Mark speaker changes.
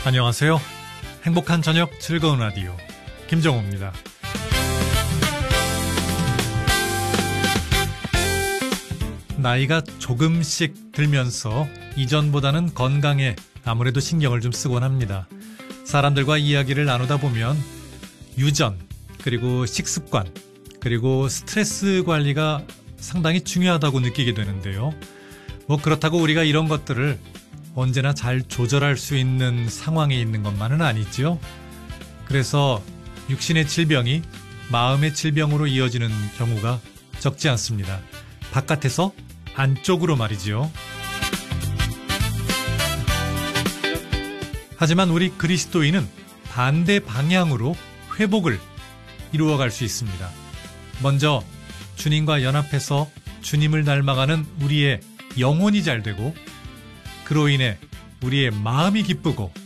Speaker 1: 안녕하세요. 행복한 저녁 즐거운 라디오 김정호입니다. 나이가 조금씩 들면서 이전보다는 건강에 아무래도 신경을 좀 쓰곤 합니다. 사람들과 이야기를 나누다 보면 유전, 그리고 식습관, 그리고 스트레스 관리가 상당히 중요하다고 느끼게 되는데요. 그렇다고 우리가 이런 것들을 언제나 잘 조절할 수 있는 상황에 있는 것만은 아니죠. 그래서 육신의 질병이 마음의 질병으로 이어지는 경우가 적지 않습니다. 바깥에서 안쪽으로 말이죠. 하지만 우리 그리스도인은 반대 방향으로 회복을 이루어갈 수 있습니다. 먼저 주님과 연합해서 주님을 닮아가는 우리의 영혼이 잘 되고, 그로 인해 우리의 마음이 기쁘고